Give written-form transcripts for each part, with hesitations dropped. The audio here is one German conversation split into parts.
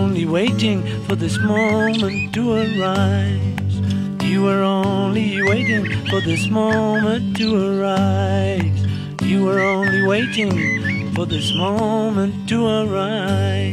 only waiting for this moment to arise. You were only waiting for this moment to arise. You were only waiting for this moment to arise.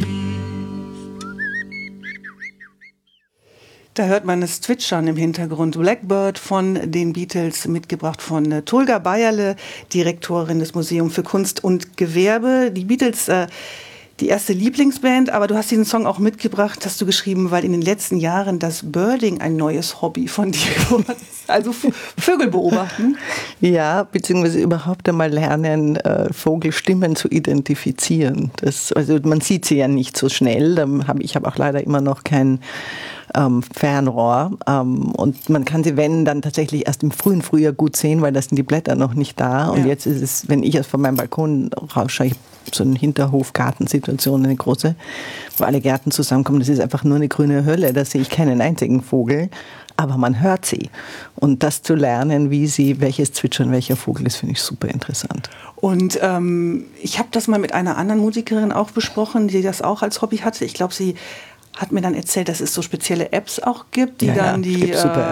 Da hört man das Zwitschern im Hintergrund. Blackbird von den Beatles, mitgebracht von Tolga Bayerle, Direktorin des Museums für Kunst und Gewerbe. Die Beatles, die erste Lieblingsband, aber du hast diesen Song auch mitgebracht, hast du geschrieben, weil in den letzten Jahren das Birding ein neues Hobby von dir geworden ist. Also Vögel beobachten. Ja, beziehungsweise überhaupt einmal lernen, Vogelstimmen zu identifizieren. Also man sieht sie ja nicht so schnell. Ich habe auch leider immer noch kein Fernrohr, und man kann sie, wenn, dann tatsächlich erst im frühen Frühjahr gut sehen, weil da sind die Blätter noch nicht da. Und jetzt ist es, wenn ich von meinem Balkon rausschaue, ich habe so eine Hinterhof-Gartensituation, eine große, wo alle Gärten zusammenkommen, das ist einfach nur eine grüne Hölle, da sehe ich keinen einzigen Vogel, aber man hört sie. Und das zu lernen, welches Zwitschern welcher Vogel ist, finde ich super interessant. Und ich habe das mal mit einer anderen Musikerin auch besprochen, die das auch als Hobby hatte. Ich glaube, sie hat mir dann erzählt, dass es so spezielle Apps auch gibt, die dann die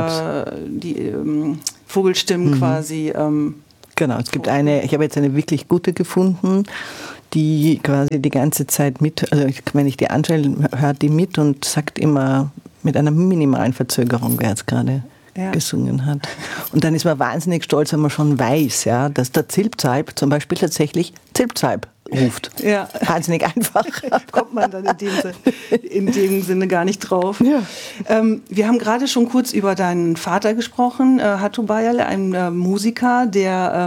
Vogelstimmen quasi... Genau, es gibt ich habe jetzt eine wirklich gute gefunden, die quasi die ganze Zeit wenn ich die anschaue, hört die mit und sagt immer mit einer minimalen Verzögerung, wer jetzt gerade gesungen hat. Und dann ist man wahnsinnig stolz, wenn man schon weiß, ja, dass der Zilpzalp zum Beispiel tatsächlich Zilpzalp ruft. Ja. Wahnsinnig einfach. Kommt man dann in dem Sinne gar nicht drauf. Ja. Wir haben gerade schon kurz über deinen Vater gesprochen, Hatto Bayerle, ein Musiker, der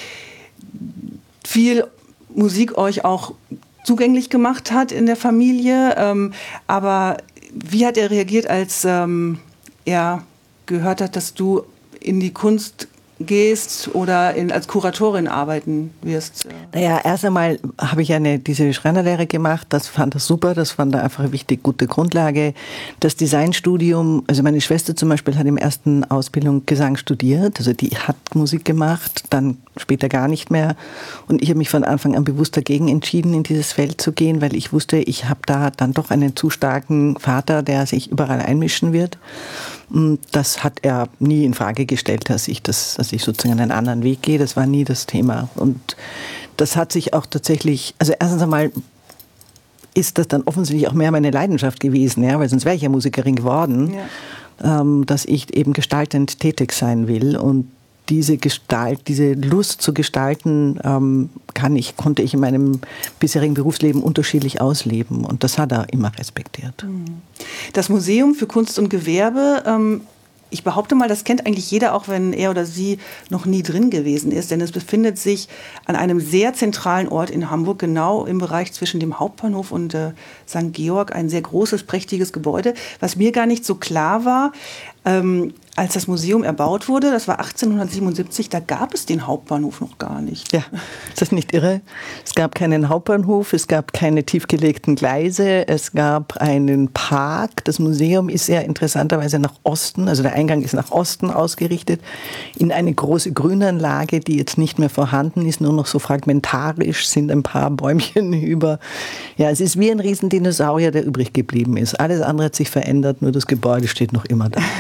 viel Musik euch auch zugänglich gemacht hat in der Familie. Aber wie hat er reagiert, als er gehört hat, dass du in die Kunst gehst oder als Kuratorin arbeiten wirst? Naja, erst einmal habe ich diese Schreinerlehre gemacht, das fand er super, das fand er einfach eine wichtig gute Grundlage. Das Designstudium, also meine Schwester zum Beispiel hat im ersten Ausbildung Gesang studiert, also die hat Musik gemacht, dann später gar nicht mehr. Und ich habe mich von Anfang an bewusst dagegen entschieden, in dieses Feld zu gehen, weil ich wusste, ich habe da dann doch einen zu starken Vater, der sich überall einmischen wird. Und das hat er nie in Frage gestellt, dass ich sozusagen einen anderen Weg gehe. Das war nie das Thema. Und das hat sich auch tatsächlich, also erstens einmal ist das dann offensichtlich auch mehr meine Leidenschaft gewesen, ja, weil sonst wäre ich ja Musikerin geworden, dass ich eben gestaltend tätig sein will. Und diese Lust zu gestalten, konnte ich in meinem bisherigen Berufsleben unterschiedlich ausleben. Und das hat er immer respektiert. Das Museum für Kunst und Gewerbe, ich behaupte mal, das kennt eigentlich jeder, auch wenn er oder sie noch nie drin gewesen ist. Denn es befindet sich an einem sehr zentralen Ort in Hamburg, genau im Bereich zwischen dem Hauptbahnhof und St. Georg. Ein sehr großes, prächtiges Gebäude. Was mir gar nicht so klar war, als das Museum erbaut wurde, das war 1877, da gab es den Hauptbahnhof noch gar nicht. Ja, ist das nicht irre? Es gab keinen Hauptbahnhof, es gab keine tiefgelegten Gleise, es gab einen Park. Das Museum ist ja interessanterweise nach Osten, also der Eingang ist nach Osten ausgerichtet, in eine große Grünanlage, die jetzt nicht mehr vorhanden ist, nur noch so fragmentarisch sind ein paar Bäumchen über. Ja, es ist wie ein Riesendinosaurier, der übrig geblieben ist. Alles andere hat sich verändert, nur das Gebäude steht noch immer da.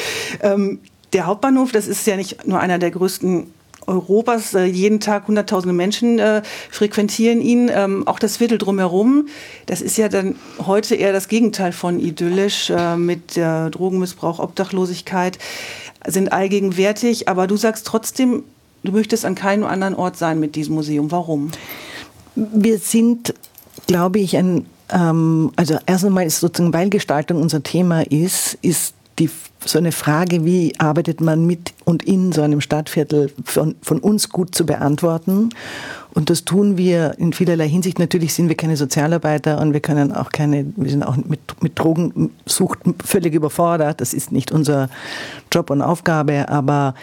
Der Hauptbahnhof, das ist ja nicht nur einer der größten Europas. Jeden Tag hunderttausende Menschen frequentieren ihn. Auch das Viertel drumherum, das ist ja dann heute eher das Gegenteil von idyllisch, mit Drogenmissbrauch, Obdachlosigkeit, sind allgegenwärtig. Aber du sagst trotzdem, du möchtest an keinem anderen Ort sein mit diesem Museum. Warum? Wir sind, glaube ich, also erst einmal ist sozusagen, weil Gestaltung unser Thema ist so eine Frage, wie arbeitet man mit und in so einem Stadtviertel von uns gut zu beantworten. Und das tun wir in vielerlei Hinsicht. Natürlich sind wir keine Sozialarbeiter und wir sind auch mit Drogensucht völlig überfordert. Das ist nicht unser Job und Aufgabe, aber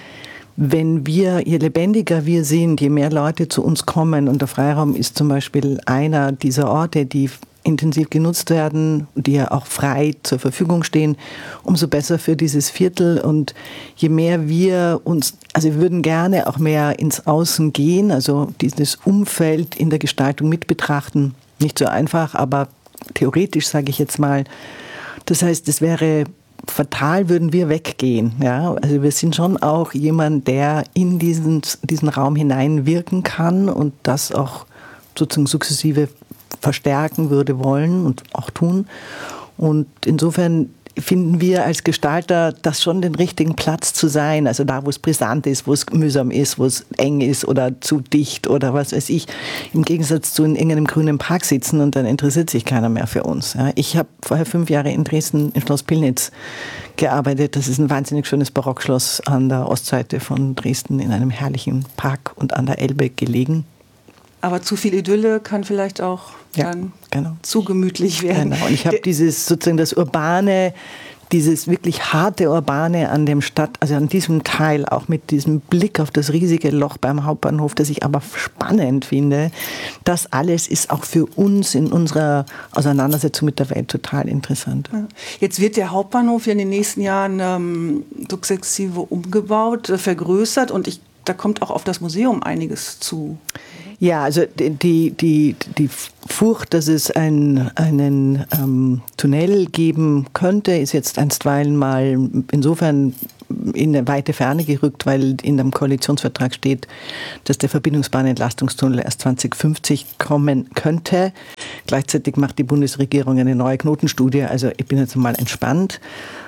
je lebendiger wir sind, je mehr Leute zu uns kommen, und der Freiraum ist zum Beispiel einer dieser Orte, die intensiv genutzt werden, die ja auch frei zur Verfügung stehen, umso besser für dieses Viertel. Und je mehr wir würden gerne auch mehr ins Außen gehen, also dieses Umfeld in der Gestaltung mit betrachten. Nicht so einfach, aber theoretisch, sage ich jetzt mal. Das heißt, es wäre fatal, würden wir weggehen. Ja? Also wir sind schon auch jemand, der in diesen Raum hineinwirken kann und das auch sozusagen sukzessive verstärken würde wollen und auch tun. Und insofern finden wir als Gestalter das schon den richtigen Platz zu sein. Also da, wo es brisant ist, wo es mühsam ist, wo es eng ist oder zu dicht oder was weiß ich. Im Gegensatz zu in irgendeinem grünen Park sitzen und dann interessiert sich keiner mehr für uns. Ja, ich habe vorher 5 Jahre in Dresden im Schloss Pillnitz gearbeitet. Das ist ein wahnsinnig schönes Barockschloss an der Ostseite von Dresden in einem herrlichen Park und an der Elbe gelegen. Aber zu viel Idylle kann vielleicht auch dann zu gemütlich werden. Genau. Und ich habe dieses sozusagen das Urbane, dieses wirklich harte Urbane an dem also an diesem Teil, auch mit diesem Blick auf das riesige Loch beim Hauptbahnhof, das ich aber spannend finde. Das alles ist auch für uns in unserer Auseinandersetzung mit der Welt total interessant. Jetzt wird der Hauptbahnhof ja in den nächsten Jahren sukzessive umgebaut, vergrößert und da kommt auch auf das Museum einiges zu. Ja, also die Furcht, dass es einen Tunnel geben könnte, ist jetzt einstweilen mal insofern in eine weite Ferne gerückt, weil in dem Koalitionsvertrag steht, dass der Verbindungsbahnentlastungstunnel erst 2050 kommen könnte. Gleichzeitig macht die Bundesregierung eine neue Knotenstudie, also ich bin jetzt mal entspannt.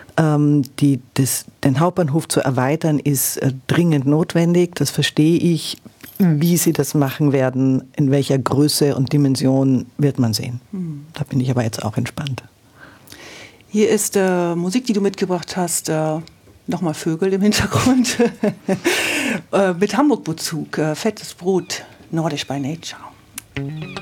Den Hauptbahnhof zu erweitern ist dringend notwendig, das verstehe ich. Wie sie das machen werden, in welcher Größe und Dimension, wird man sehen. Da bin ich aber jetzt auch entspannt. Hier ist Musik, die du mitgebracht hast, nochmal Vögel im Hintergrund, mit Hamburg-Bezug, fettes Brot, Nordisch by Nature.